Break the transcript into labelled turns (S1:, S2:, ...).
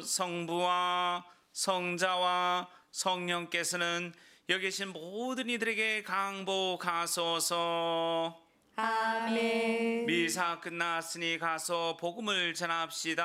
S1: 성부와 성자와 성령께서는 여기 계신 모든 이들에게 강복하소서.
S2: 아멘.
S1: 미사 끝났으니 가서 복음을 전합시다.